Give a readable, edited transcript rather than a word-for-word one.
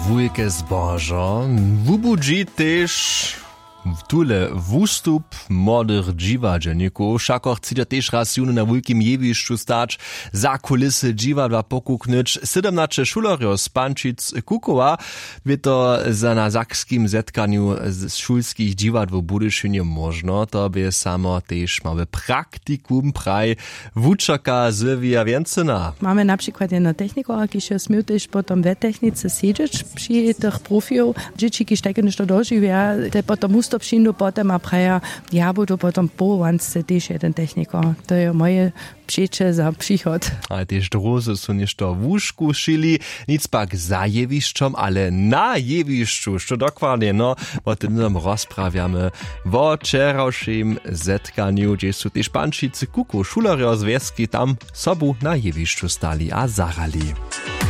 wujke zbożo wubudzi też tule wustup młodych dziwadźeników. Šako chce też raz juny na wujkim jewiszczu stać, za kulisy dziwadła pokuknyć. 17 šulerjów z Pančic Kukowa by to za na zakskim zetkaniu z szulskich dziwad w Budyšinie można. To by samo też małe praktikum praj wuczaka Sylwia Więcyna. Mamy na przykład jedno technikora, ki się smił też potem we technice siedzieć przy tych profioch. Dzieci, ki tak nešto doživia, te potom musto przyjdą potem a praja, ja budu potom połowance też jeden technikor. To je moje przyjście za przychod. A też druzy są nešto w łóżku szyli, nic pak za jewiszczom, ale na jewiszczu, co dokładnie, no, bo tym nam rozprawiamy o wczorajszym zetkaniu, gdzie są też Pančice Kuku, šulerjo związki tam sobu na jewiszczu stali a zarali.